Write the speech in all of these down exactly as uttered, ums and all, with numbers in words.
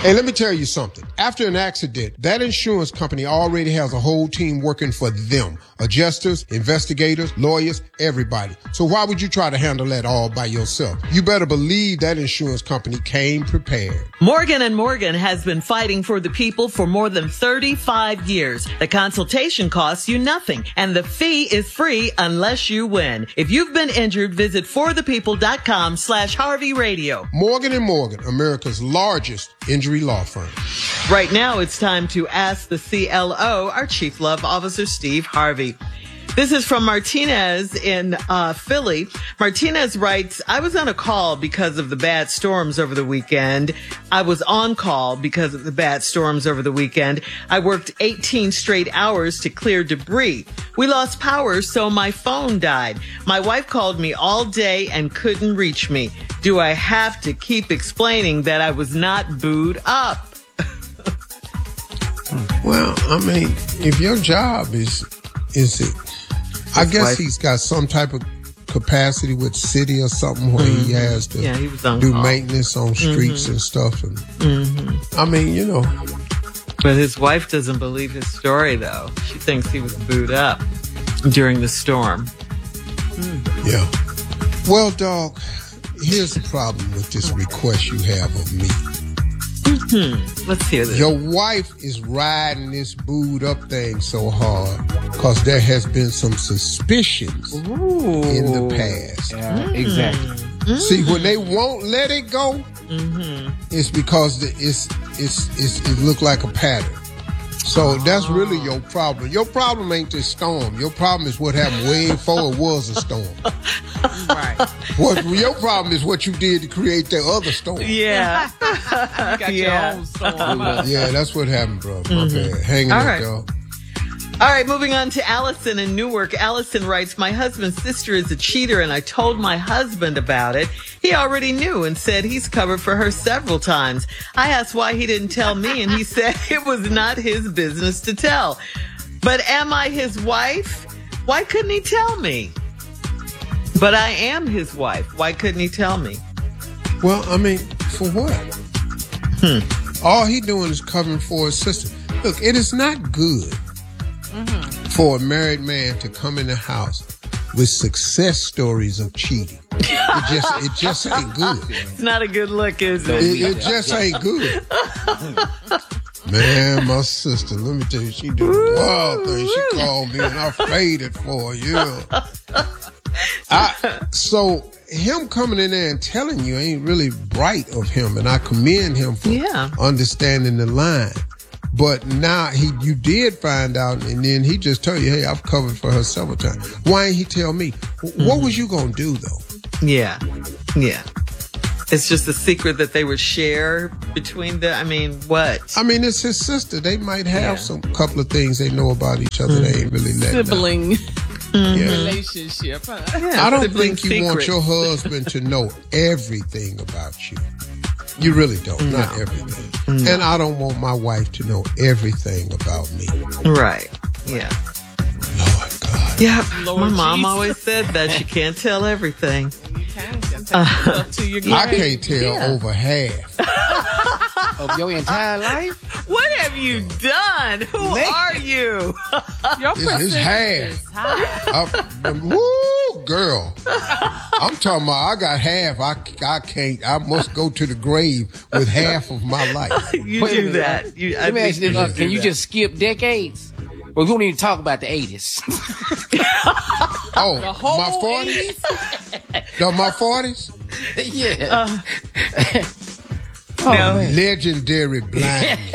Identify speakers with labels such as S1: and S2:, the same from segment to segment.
S1: Hey, let me tell you something. After an accident, that insurance company already has a whole team working for them. Adjusters, investigators, lawyers, everybody. So why would you try to handle that all by yourself? You better believe that insurance company came prepared.
S2: Morgan and Morgan has been fighting for the people for more than thirty-five years. The consultation costs you nothing, and the fee is free unless you win. If you've been injured, visit forthepeople.com slash Harvey Radio.
S1: Morgan and Morgan, America's largest injury law firm.
S2: Right now, it's time to ask the C L O, our Chief Love Officer, Steve Harvey. This is from Martinez in uh, Philly. Martinez writes, I was on a call because of the bad storms over the weekend. I was on call because of the bad storms over the weekend. I worked eighteen straight hours to clear debris. We lost power, so my phone died. My wife called me all day and couldn't reach me. Do I have to keep explaining that I was not booed up?
S1: Well, I mean, if your job is, is it, I guess wife. He's got some type of capacity with city or something where mm-hmm. he has to
S2: yeah, he was on
S1: do
S2: call.
S1: maintenance on streets mm-hmm. and stuff. And mm-hmm. I mean, you know.
S2: But his wife doesn't believe his story, though. She thinks he was booed up during the storm.
S1: Mm. Yeah. Well, dog, here's the problem with this request you have of me.
S2: Mm-hmm. Let's hear this.
S1: Your wife is riding this booed up thing so hard because there has been some suspicions Ooh. in the past.
S3: Yeah, mm. exactly.
S1: Mm. See, when they won't let it go, mm-hmm. it's because the, it's, it's it's it look like a pattern. So oh. that's really your problem. Your problem ain't this storm. Your problem is what happened way before it was a storm.
S2: Right.
S1: What your problem is what you did to create that other storm.
S2: Yeah.
S3: You got
S2: yeah.
S3: your own storm.
S1: Yeah, that's what happened, bro. My
S2: mm-hmm.
S1: bad. Hanging
S2: All
S1: up,
S2: right.
S1: dog.
S2: All right, moving on to Allison in Newark. Allison writes, my husband's sister is a cheater and I told my husband about it. He already knew and said he's covered for her several times. I asked why he didn't tell me and he said it was not his business to tell. But am I his wife? Why couldn't he tell me? But I am his wife. Why couldn't he tell me?
S1: Well, I mean, for what? Hmm. All he doing is covering for his sister. Look, it is not good mm-hmm. for a married man to come in the house with success stories of cheating. It just, it just ain't good.
S2: It's not a good look, is it?
S1: It, it just ain't good. Man, my sister, let me tell you, she did a wild thing. She called me and I faded for her, yeah. I, so him coming in there and telling you ain't really bright of him, and I commend him for yeah. understanding the line. But now he, you did find out, and then he just told you, hey, I've covered for her several times. Why ain't he tell me? What mm-hmm. was you gonna do though?
S2: Yeah, yeah. It's just a secret that they would share between the. I mean, what?
S1: I mean, it's his sister. They might have yeah. some couple of things they know about each other. Mm-hmm. They ain't really letting
S3: sibling
S1: mm-hmm. yeah.
S3: relationship. Huh?
S2: Yeah,
S1: I don't think you
S2: secrets.
S1: want your husband to know everything about you. You really don't. No. Not everything. No. And I don't want my wife to know everything about me.
S2: Right. Yeah.
S1: Lord God.
S2: Yeah.
S3: Lord
S2: my mom
S3: Jesus.
S2: always said that you can't tell everything.
S3: You can tell uh, to your
S1: I can't tell
S2: yeah.
S1: over half
S3: of your entire life.
S2: What have you done? Who Man. are you?
S3: Your
S1: it's, it's half. I, woo, girl. I'm talking about I got half. I, I can't. I must go to the grave with half of my life.
S2: You Wait do that. You,
S3: Let me ask you this. Can you that. just skip decades? Well, we don't even talk about the eighties.
S1: Oh,
S3: the whole
S1: my forties? No, my forties?
S3: Yeah.
S2: Uh,
S3: oh,
S2: no.
S1: Legendary blindness.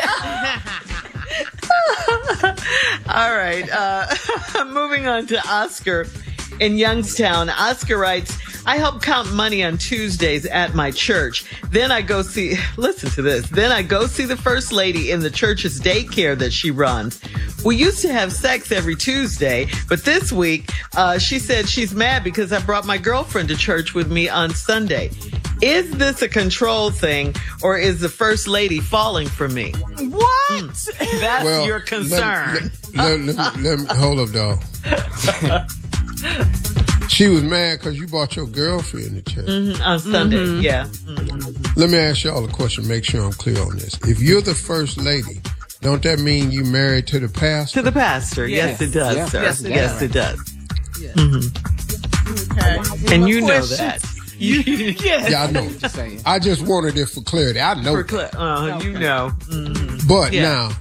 S2: All right. Uh, moving on to Oscar in Youngstown. Oscar writes, I help count money on Tuesdays at my church. Then I go see, listen to this, then I go see the first lady in the church's daycare that she runs. We used to have sex every Tuesday, but this week uh, she said she's mad because I brought my girlfriend to church with me on Sunday. Is this a control thing, or is the first lady falling for me?
S3: What?
S2: Mm. That's
S1: well,
S2: your concern.
S1: Let, let, let, let, let me, hold up, dog. She was mad because you brought your girlfriend to church.
S2: Mm-hmm. On Sunday, mm-hmm. yeah. Mm-hmm.
S1: Let me ask y'all a question, make sure I'm clear on this. If you're the first lady, don't that mean you married to the pastor?
S2: To the pastor, yes, yes it does, yes, sir. Yes, it, yes, does. it does. Yes. Mm-hmm. Okay. And you know that.
S1: Yes. Yeah, I know. Just I just wanted it for clarity. I know.
S2: For cl- uh, okay. You know. Mm-hmm.
S1: But yeah. now,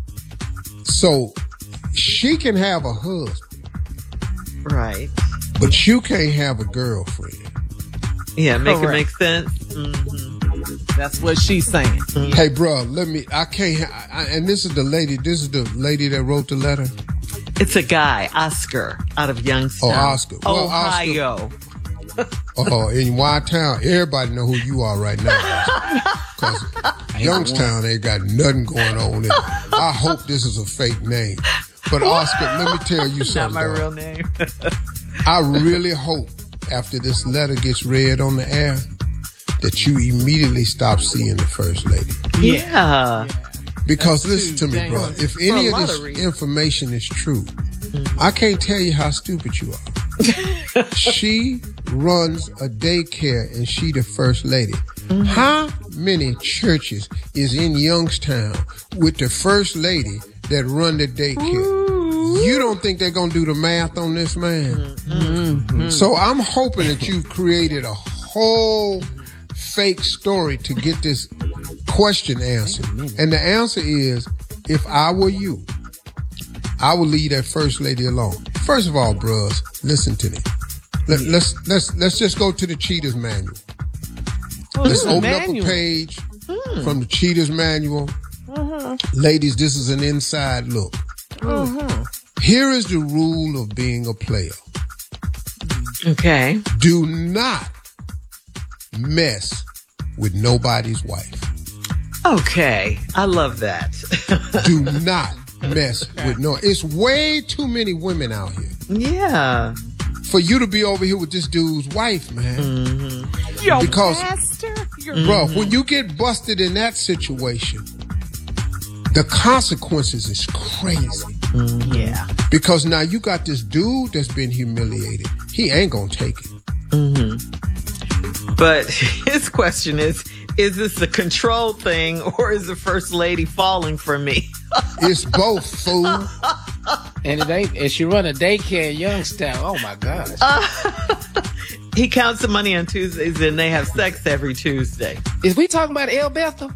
S1: so she can have a husband.
S2: Right.
S1: But you can't have a girlfriend.
S2: Yeah, make Correct. It make sense. Mm-hmm.
S4: That's what she's saying.
S1: Mm-hmm. Hey, bro, let me, I can't, I, I, and this is the lady, this is the lady that wrote the letter.
S2: It's a guy, Oscar, out of Youngstown.
S1: Oh, Oscar. Well,
S2: Ohio.
S1: Oscar, oh, in Y-Town, everybody know who you are right now. Because Youngstown ain't got nothing going on. And I hope this is a fake name. But Oscar, let me tell you something.
S2: Not my dog. Real name.
S1: I really hope after this letter gets read on the air that you immediately stop seeing the first lady.
S2: Yeah.
S1: Because That's listen to me, bro. If any of this of information is true, mm-hmm. I can't tell you how stupid you are. She runs a daycare and she the first lady. Mm-hmm. How many churches is in Youngstown with the first lady that run the daycare? Ooh. You don't think they're going to do the math on this, man? Mm-hmm. So I'm hoping that you've created a whole fake story to get this question answered. And the answer is, if I were you, I would leave that first lady alone. First of all, bros, listen to me. Let, let's let's let's just go to the Cheaters Manual. Oh, let's open manual. up a page hmm. from the Cheaters Manual. Uh-huh. Ladies, this is an inside look. Uh-huh. Here is the rule of being a player.
S2: Okay.
S1: Do not mess with nobody's wife.
S2: Okay. I love that.
S1: Do not mess with no. It's way too many women out here.
S2: Yeah.
S1: For you to be over here with this dude's wife, man.
S4: Mm-hmm. Yo,
S1: because,
S4: master.
S1: Bro, mm-hmm. when you get busted in that situation, the consequences is crazy.
S2: Mm-hmm. Yeah.
S1: Because now you got this dude that's been humiliated. He ain't gonna take it.
S2: Mm-hmm. But his question is, is this a control thing or is the first lady falling for me?
S1: It's both, fool.
S3: And it ain't, and she run a daycare in Youngstown. Oh my gosh. Uh,
S2: he counts the money on Tuesdays and they have sex every Tuesday.
S3: Is we talking about El Bethel?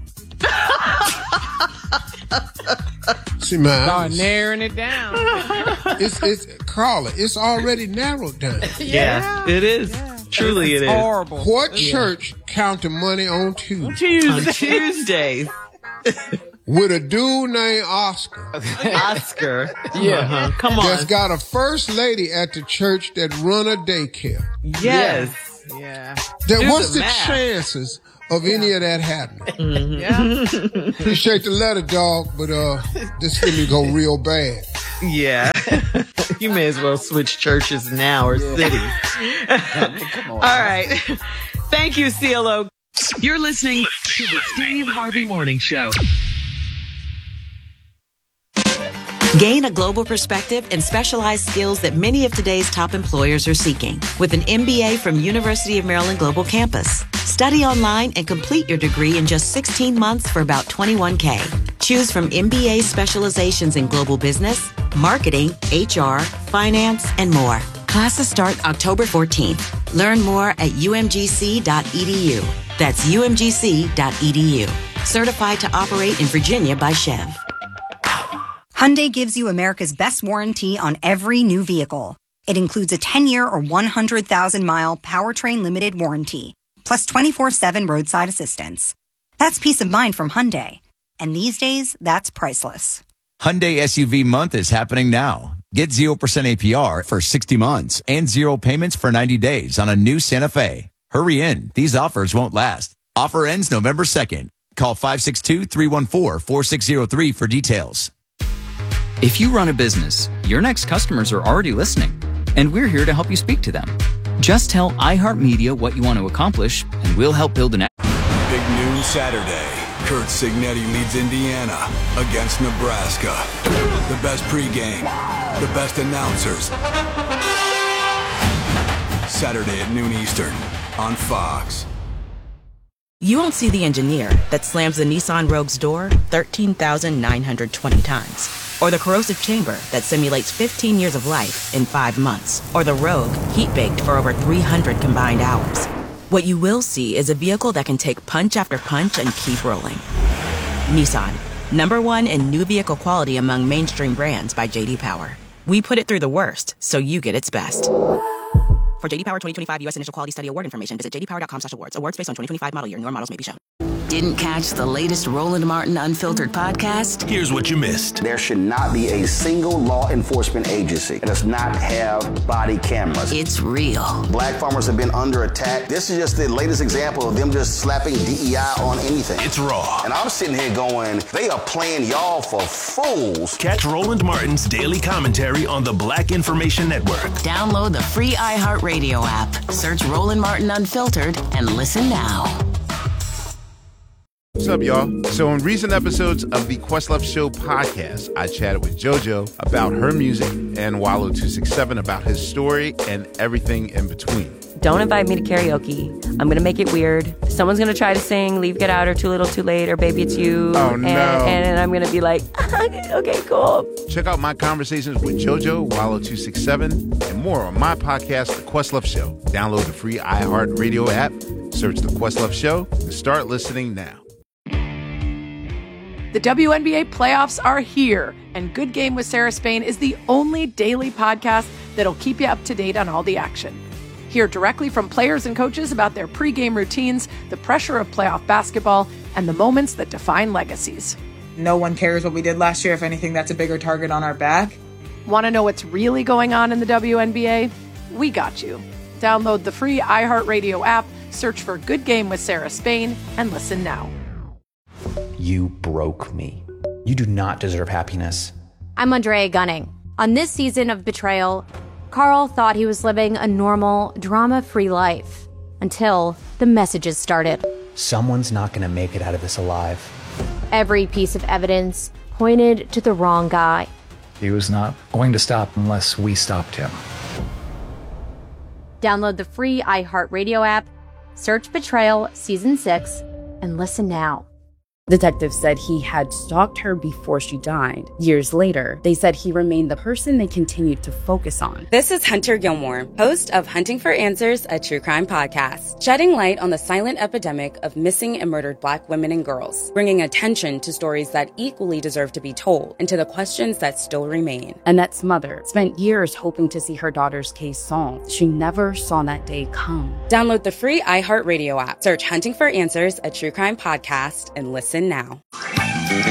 S1: See, man.
S4: Start narrowing it down.
S1: It's, it's, Carla, it's already narrowed down.
S2: Yeah, yeah it is. Yeah. Truly
S4: it's
S2: it
S4: horrible.
S2: is.
S1: What yeah. church counted money on Tuesdays?
S2: Tuesday. On Tuesdays.
S1: With a dude named Oscar.
S2: Oscar.
S3: Yeah.
S2: Uh-huh. Come on.
S1: That's got a first lady at the church that run a daycare.
S2: Yes.
S4: Yeah.
S1: That, what's the math. chances of yeah. any of that happening?
S2: Mm-hmm.
S4: Yeah.
S1: Appreciate the letter, dog, but uh, this finna go real bad.
S2: Yeah. You may as well switch churches now or yeah. cities. Come on. All right. Thank you, C L O.
S5: You're listening to the Steve Harvey Morning Show.
S6: Gain a global perspective and specialized skills that many of today's top employers are seeking with an M B A from University of Maryland Global Campus. Study online and complete your degree in just sixteen months for about twenty-one thousand dollars. Choose from M B A specializations in global business, marketing, H R, finance, and more. Classes start October fourteenth. Learn more at U M G C dot E D U. That's U M G C dot E D U. Certified to operate in Virginia by Chev.
S7: Hyundai gives you America's best warranty on every new vehicle. It includes a ten-year or one hundred thousand mile powertrain limited warranty, plus twenty-four seven roadside assistance. That's peace of mind from Hyundai. And these days, that's priceless.
S8: Hyundai S U V month is happening now. Get zero percent A P R for sixty months and zero payments for ninety days on a new Santa Fe. Hurry in. These offers won't last. Offer ends November second. Call five six two, three one four, four six zero three for details.
S9: If you run a business, your next customers are already listening, and we're here to help you speak to them. Just tell iHeartMedia what you want to accomplish, and we'll help build an...
S10: Big noon Saturday. Curt Cignetti leads Indiana against Nebraska. The best pregame, the best announcers, Saturday at noon Eastern on Fox.
S11: You won't see the engineer that slams the Nissan Rogue's door thirteen thousand nine hundred twenty times. Or the corrosive chamber that simulates fifteen years of life in five months. Or the Rogue heat-baked for over three hundred combined hours. What you will see is a vehicle that can take punch after punch and keep rolling. Nissan, number one in new vehicle quality among mainstream brands by J D Power. We put it through the worst, so you get its best. For J D Power twenty twenty-five U S Initial Quality Study Award information, visit j d power dot com slash awards. Awards based on twenty twenty-five model year. Newer models may be shown.
S12: Didn't catch the latest Roland Martin Unfiltered podcast?
S13: Here's what you missed.
S14: There should not be a single law enforcement agency that does not have body cameras.
S12: It's real.
S14: Black farmers have been under attack. This is just the latest example of them just slapping D E I on anything.
S13: It's raw.
S14: And I'm sitting here going, they are playing y'all for fools.
S13: Catch Roland Martin's daily commentary on the Black Information Network.
S12: Download the free iHeartRadio app. Search Roland Martin Unfiltered and listen now.
S15: What's up, y'all? So in recent episodes of the Questlove Show podcast, I chatted with JoJo about her music and Wallow two six seven about his story and everything in between.
S16: Don't invite me to karaoke. I'm going to make it weird. Someone's going to try to sing Leave, Get Out, or Too Little, Too Late, or Baby, It's You.
S15: Oh, no.
S16: And, and I'm going to be like, okay, cool.
S15: Check out my conversations with JoJo, Wallow two six seven, and more on my podcast, The Questlove Show. Download the free iHeartRadio app, search The Questlove Show, and start listening now.
S17: The W N B A playoffs are here, and Good Game with Sarah Spain is the only daily podcast that'll keep you up to date on all the action. Hear directly from players and coaches about their pregame routines, the pressure of playoff basketball, and the moments that define legacies.
S18: No one cares what we did last year. If anything, that's a bigger target on our back.
S17: Want to know what's really going on in the W N B A? We got you. Download the free iHeartRadio app, search for Good Game with Sarah Spain, and listen now.
S19: You broke me. You do not deserve happiness.
S20: I'm Andrea Gunning. On this season of Betrayal, Carl thought he was living a normal, drama-free life until the messages started.
S19: Someone's not going to make it out of this alive.
S20: Every piece of evidence pointed to the wrong guy.
S21: He was not going to stop unless we stopped him.
S20: Download the free iHeartRadio app, search Betrayal Season six, and listen now.
S22: Detectives said he had stalked her before she died. Years later, they said he remained the person they continued to focus on.
S23: This is Hunter Gilmore, host of Hunting for Answers, a true crime podcast, shedding light on the silent epidemic of missing and murdered Black women and girls, bringing attention to stories that equally deserve to be told and to the questions that still remain.
S22: Annette's mother spent years hoping to see her daughter's case solved. She never saw that day come.
S23: Download the free iHeartRadio app, search Hunting for Answers, a true crime podcast, and listen now.